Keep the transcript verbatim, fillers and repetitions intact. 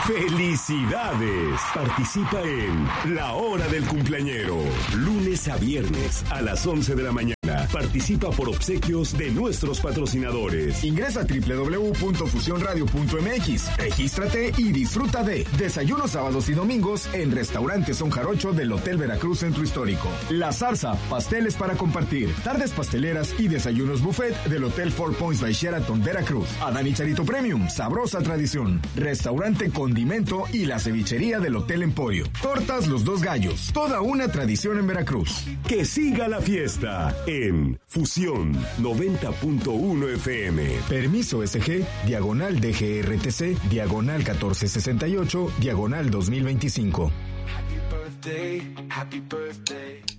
¡Felicidades! Participa en La Hora del Cumpleañero. Lunes a viernes a las once de la mañana. Participa por obsequios de nuestros patrocinadores. Ingresa a doble u doble u doble u punto fusión radio punto eme equis, regístrate y disfruta de desayunos sábados y domingos en Restaurante Son Jarocho del Hotel Veracruz Centro Histórico. La Zarza, pasteles para compartir, tardes pasteleras y desayunos buffet del Hotel Four Points by Sheraton Veracruz. Adán y Charito Premium, sabrosa tradición. Restaurante Condimento y la cevichería del Hotel Emporio. Tortas Los Dos Gallos, toda una tradición en Veracruz. Que siga la fiesta en Fusión noventa punto uno F M. Permiso S G, diagonal D G R T C, diagonal catorce sesenta y ocho, diagonal dos mil veinticinco. Happy birthday, happy birthday.